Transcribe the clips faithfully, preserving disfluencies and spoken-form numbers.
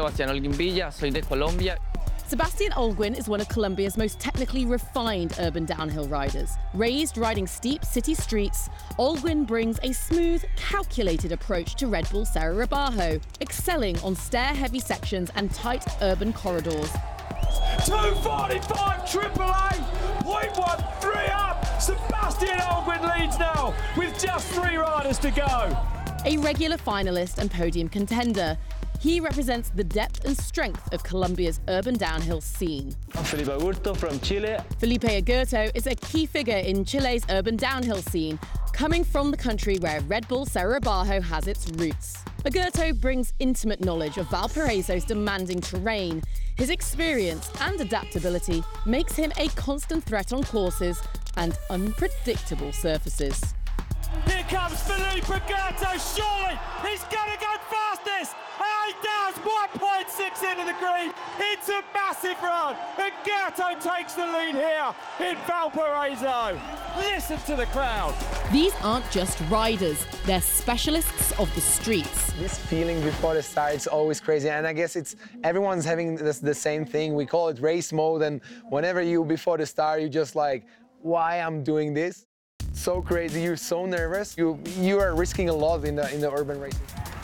Sebastián Holguín Villa, soy de Colombia. Sebastián Holguín is one of Colombia's most technically refined urban downhill riders. Raised riding steep city streets, Holguín brings a smooth, calculated approach to Red Bull Cerro Rebajo, excelling on stair-heavy sections and tight urban corridors. two forty-five Triple A, point one three up. Sebastián Holguín leads now with just three riders to go. A regular finalist and podium contender, he represents the depth and strength of Colombia's urban downhill scene. I'm Felipe Agurto from Chile. Felipe Agurto is a key figure in Chile's urban downhill scene, coming from the country where Red Bull Cerro Rebajo has its roots. Agurto brings intimate knowledge of Valparaiso's demanding terrain. His experience and adaptability makes him a constant threat on courses and unpredictable surfaces. Here comes Felipe Agurto, surely he's going to go fastest. And he does, one point six into the green. It's a massive run. Agurto takes the lead here in Valparaiso. Listen to the crowd. These aren't just riders, they're specialists of the streets. This feeling before the start is always crazy, and I guess it's everyone's having this, the same thing. We call it race mode, and whenever you, before the start, you're just like, why I'm doing this? So crazy, you're so nervous. You, you are risking a lot in the, in the urban racing.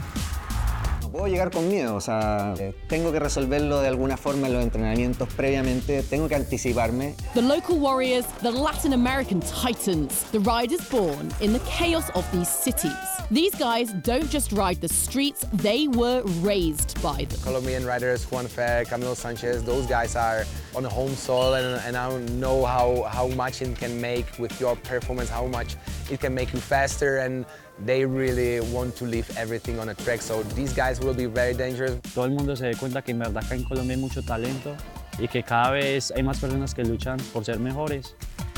Puedo llegar con miedo, o sea, eh, tengo que resolverlo de alguna forma en los entrenamientos previamente, tengo que anticiparme. The local warriors, the Latin American titans, the riders born in the chaos of these cities. These guys don't just ride the streets, they were raised by them. Colombian riders, Juan Fer, Camilo Sanchez, those guys are on the home soil, and, and I know how, how much it can make with your performance, how much it can make you faster, and they really want to leave everything on a track, so these guys will be very dangerous. Todo el mundo se dé cuenta que en verdad acá en Colombia hay mucho talento y que cada vez hay más personas que luchan por ser mejores.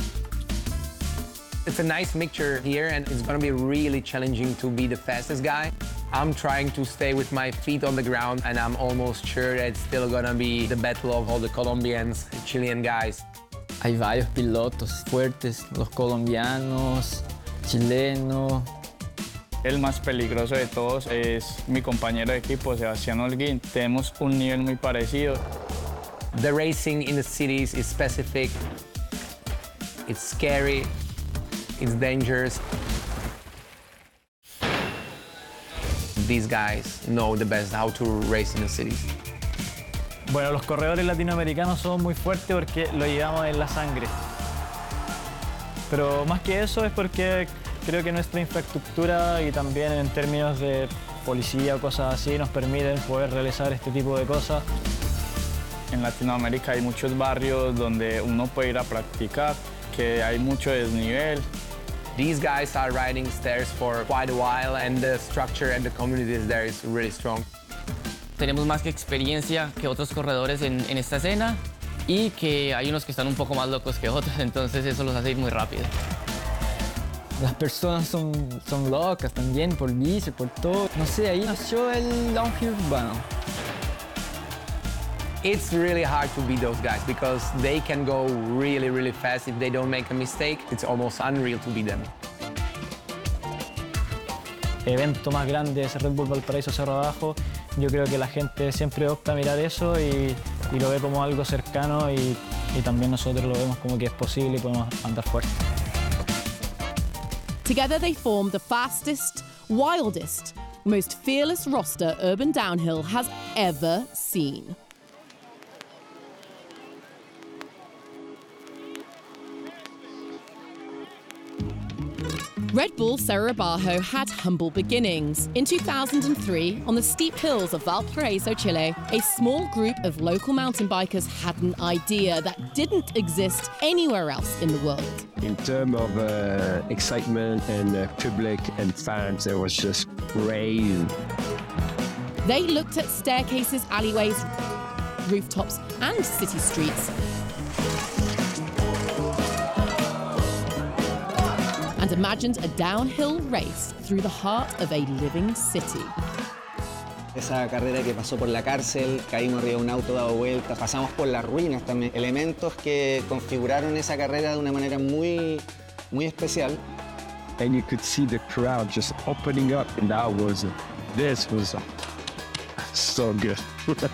It's a nice mixture here, and it's going to be really challenging to be the fastest guy. I'm trying to stay with my feet on the ground, and I'm almost sure that it's still going to be the battle of all the Colombians, Chilean guys. Hay varios pilotos fuertes, los colombianos, chilenos. El más peligroso de todos es mi compañero de equipo, Sebastián Holguín. Tenemos un nivel muy parecido. The racing in the cities is specific. It's scary. It's dangerous. These guys know the best how to race in the cities. Bueno, los corredores latinoamericanos son muy fuertes porque lo llevamos en la sangre. Pero más que eso es porque creo que nuestra infraestructura y también en términos de policía o cosas así nos permiten poder realizar este tipo de cosas. En Latinoamérica hay muchos barrios donde uno puede ir a practicar, que hay mucho desnivel. These guys are riding stairs for quite a while, and the structure and the community there is really strong. Tenemos más que experiencia que otros corredores en, en esta escena y que hay unos que están un poco más locos que otros, entonces eso los hace ir muy rápido. Las personas son, son locas también por bici, por todo. No sé, ahí nació el downhill urbano. It's really hard to beat those guys because they can go really, really fast if they don't make a mistake. It's almost unreal to beat them. El evento más grande es Red Bull Valparaiso Cerro Abajo. Yo creo que la gente siempre opta a mirar eso y, y lo ve como algo cercano y, y también nosotros lo vemos como que es posible y podemos andar fuerte. Together they form the fastest, wildest, most fearless roster urban downhill has ever seen. Red Bull Cerro Rebajo had humble beginnings. In two thousand three, on the steep hills of Valparaiso, Chile, a small group of local mountain bikers had an idea that didn't exist anywhere else in the world. In terms of uh, excitement and uh, public and fans, it was just great. They looked at staircases, alleyways, rooftops, and city streets, and imagined a downhill race through the heart of a living city. Esa carrera que pasó por la cárcel, caímos arriba de un auto dado vuelta, pasamos por las ruinas también. Elementos que configuraron esa carrera de una manera muy, muy especial. And you could see the crowd just opening up, and that was, this was so good.